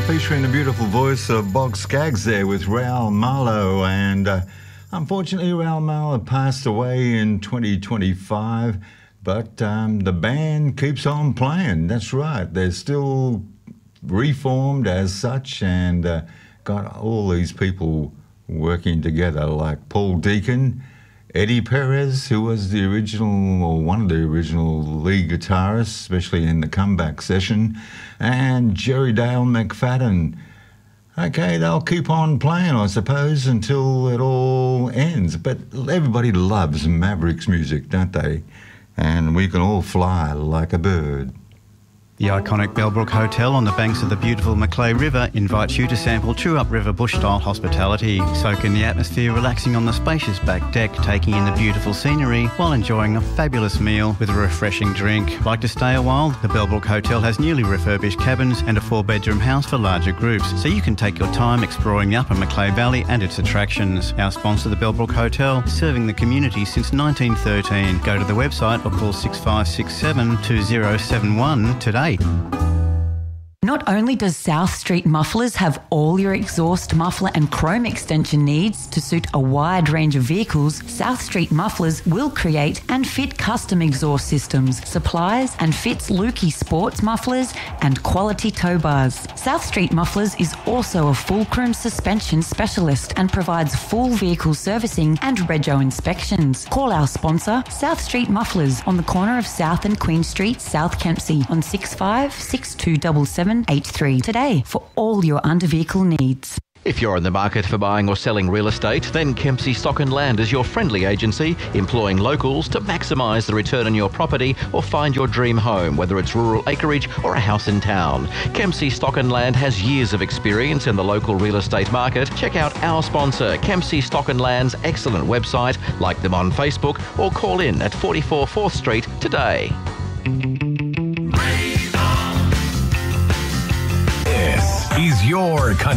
featuring the beautiful voice of Bog Skaggs there with Raoul Marlowe. And unfortunately, Raoul Marlowe passed away in 2025, but the band keeps on playing. That's right. They're still reformed as such and got all these people working together, like Paul Deacon, Eddie Perez, who was the original, or one of the original lead guitarists, especially in the comeback session, and Jerry Dale McFadden. Okay, they'll keep on playing, I suppose, until it all ends. But everybody loves Mavericks music, don't they? And we can all fly like a bird. The iconic Bellbrook Hotel on the banks of the beautiful Macleay River invites you to sample true upriver bush-style hospitality. Soak in the atmosphere, relaxing on the spacious back deck, taking in the beautiful scenery while enjoying a fabulous meal with a refreshing drink. Like to stay a while? The Bellbrook Hotel has newly refurbished cabins and a 4-bedroom house for larger groups, so you can take your time exploring the upper Macleay Valley and its attractions. Our sponsor, the Bellbrook Hotel, serving the community since 1913. Go to the website or call 6567 2071 today. Not only does South Street Mufflers have all your exhaust, muffler and chrome extension needs to suit a wide range of vehicles, South Street Mufflers will create and fit custom exhaust systems, supplies and fits Lukey sports mufflers and quality tow bars. South Street Mufflers is also a fulcrum suspension specialist and provides full vehicle servicing and rego inspections. Call our sponsor, South Street Mufflers, on the corner of South and Queen Street, South Kempsey, on 656277 83 today for all your under-vehicle needs. If you're in the market for buying or selling real estate, then Kempsey Stock and Land is your friendly agency, employing locals to maximise the return on your property or find your dream home, whether it's rural acreage or a house in town. Kempsey Stock and Land has years of experience in the local real estate market. Check out our sponsor, Kempsey Stock and Land's excellent website, like them on Facebook, or call in at 44 4th Street today. This is your